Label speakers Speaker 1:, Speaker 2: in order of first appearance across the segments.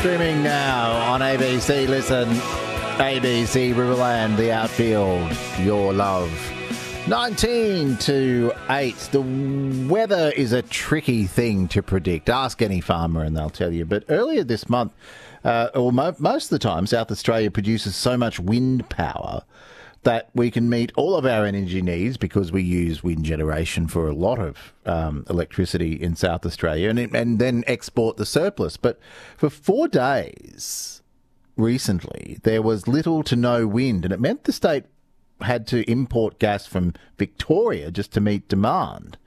Speaker 1: Streaming now on ABC. Listen, ABC Riverland, The Outfield, Your Love. 19 to 8. The weather is a tricky thing to predict. Ask any farmer and they'll tell you. But earlier this month, most of the time, South Australia produces so much wind power that we can meet all of our energy needs because we use wind generation for a lot of electricity in South Australia and then export the surplus. But for 4 days recently, there was little to no wind, and it meant the state had to import gas from Victoria just to meet demand.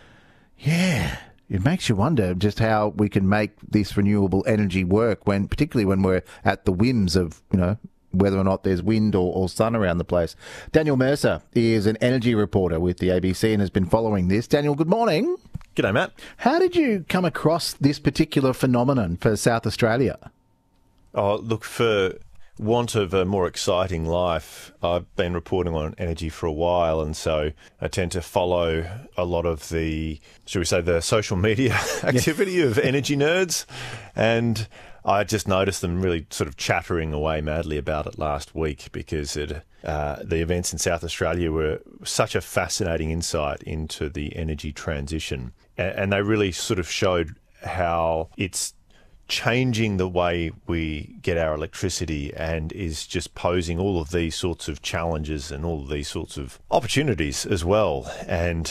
Speaker 1: Yeah, it makes you wonder just how we can make this renewable energy work, particularly when we're at the whims of, whether or not there's wind or sun around the place. Daniel Mercer is an energy reporter with the ABC and has been following this. Daniel, good morning.
Speaker 2: G'day, Matt.
Speaker 1: How did you come across this particular phenomenon for South Australia?
Speaker 2: Oh, look, for want of a more exciting life, I've been reporting on energy for a while, and so I tend to follow a lot of the, should we say, the social media activity of energy nerds, and I just noticed them really sort of chattering away madly about it last week because the events in South Australia were such a fascinating insight into the energy transition. And they really sort of showed how it's changing the way we get our electricity and is just posing all of these sorts of challenges and all of these sorts of opportunities as well. And,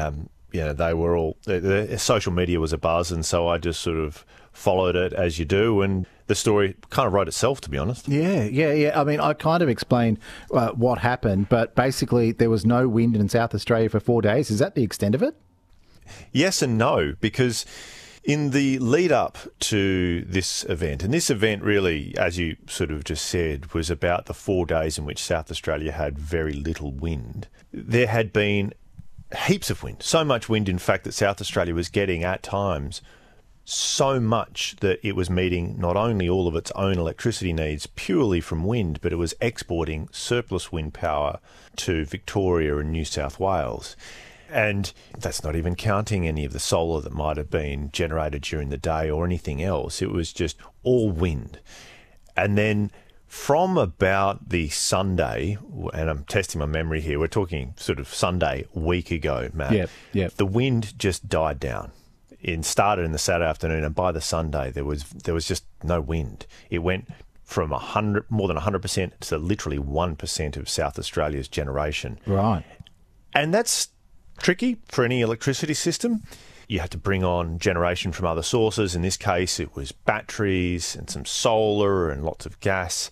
Speaker 2: they were all, the social media was abuzz, and so I just sort of followed it as you do, and the story kind of wrote itself, to be honest.
Speaker 1: Yeah. I mean, I kind of explained what happened, but basically there was no wind in South Australia for 4 days. Is that the extent of it?
Speaker 2: Yes and no, because in the lead up to this event, and this event really, as you sort of just said, was about the 4 days in which South Australia had very little wind. There had been heaps of wind, so much wind, in fact, that South Australia was getting at times so much that it was meeting not only all of its own electricity needs purely from wind, but it was exporting surplus wind power to Victoria and New South Wales. And that's not even counting any of the solar that might have been generated during the day or anything else. It was just all wind. And then from about the Sunday, and I'm testing my memory here, we're talking sort of Sunday a week ago, Matt.
Speaker 1: Yep.
Speaker 2: The wind just died down. It started in the Saturday afternoon, and by the Sunday there was just no wind. It went from more than 100% to literally 1% of South Australia's generation.
Speaker 1: Right.
Speaker 2: And that's tricky for any electricity system. You had to bring on generation from other sources. In this case, it was batteries and some solar and lots of gas.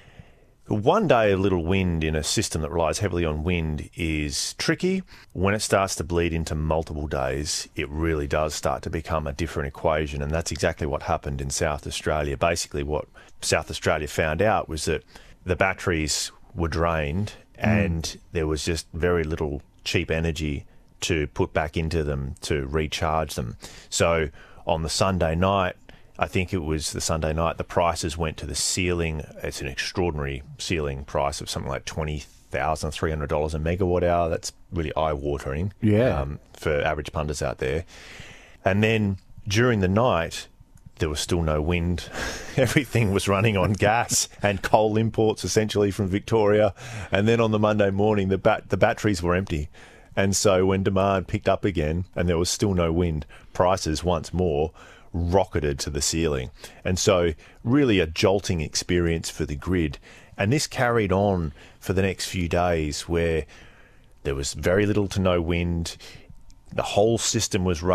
Speaker 2: 1 day of little wind in a system that relies heavily on wind is tricky. When it starts to bleed into multiple days, it really does start to become a different equation, and that's exactly what happened in South Australia. Basically, what South Australia found out was that the batteries were drained and there was just very little cheap energy to put back into them to recharge them. So on the Sunday night, I think it was the Sunday night, the prices went to the ceiling. It's an extraordinary ceiling price of something like $20,300 a megawatt hour. That's really eye-watering for average punters out there. And then during the night, there was still no wind. Everything was running on gas and coal imports essentially from Victoria. And then on the Monday morning, the batteries were empty. And so when demand picked up again and there was still no wind, prices once more rocketed to the ceiling. And so really a jolting experience for the grid. And this carried on for the next few days where there was very little to no wind. The whole system was running